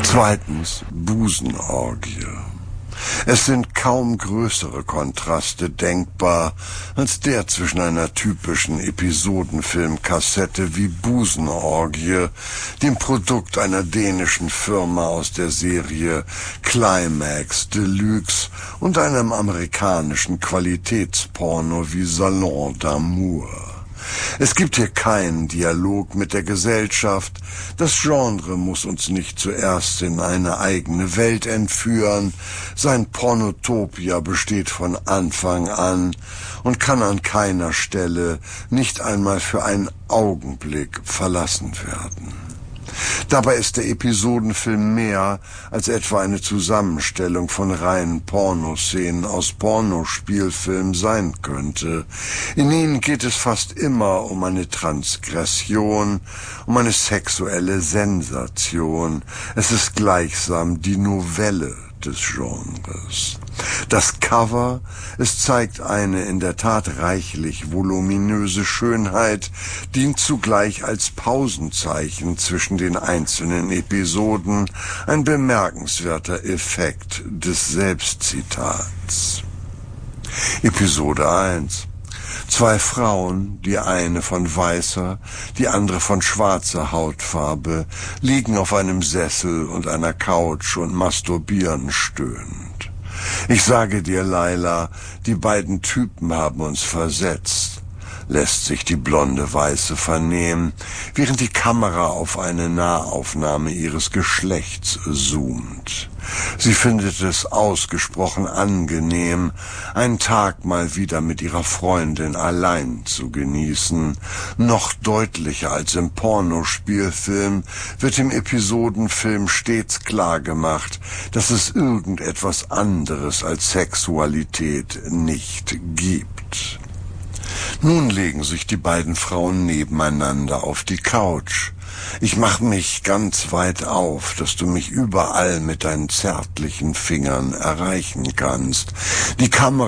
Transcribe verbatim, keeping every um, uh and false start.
Zweitens Busenorgie. Es sind kaum größere Kontraste denkbar als der zwischen einer typischen Episodenfilmkassette wie Busenorgie, dem Produkt einer dänischen Firma aus der Serie Climax Deluxe, und einem amerikanischen Qualitätsporno wie Salon d'Amour. Es gibt hier keinen Dialog mit der Gesellschaft. Das Genre muss uns nicht zuerst in eine eigene Welt entführen. Sein Pornotopia besteht von Anfang an und kann an keiner Stelle, nicht einmal für einen Augenblick, verlassen werden. Dabei ist der Episodenfilm mehr als etwa eine Zusammenstellung von reinen Pornoszenen aus Pornospielfilmen sein könnte. In ihnen geht es fast immer um eine Transgression, um eine sexuelle Sensation. Es ist gleichsam die Novelle des Genres. Das Cover, es zeigt eine in der Tat reichlich voluminöse Schönheit, dient zugleich als Pausenzeichen zwischen den einzelnen Episoden, ein bemerkenswerter Effekt des Selbstzitats. Episode eins. Zwei Frauen, die eine von weißer, die andere von schwarzer Hautfarbe, liegen auf einem Sessel und einer Couch und masturbieren stöhnend. Ich sage dir, Laila, die beiden Typen haben uns versetzt, lässt sich die blonde Weiße vernehmen, während die Kamera auf eine Nahaufnahme ihres Geschlechts zoomt. Sie findet es ausgesprochen angenehm, einen Tag mal wieder mit ihrer Freundin allein zu genießen. Noch deutlicher als im Pornospielfilm wird im Episodenfilm stets klar gemacht, dass es irgendetwas anderes als Sexualität nicht gibt. Nun legen sich die beiden Frauen nebeneinander auf die Couch. Ich mach mich ganz weit auf, dass du mich überall mit deinen zärtlichen Fingern erreichen kannst. Die Kamera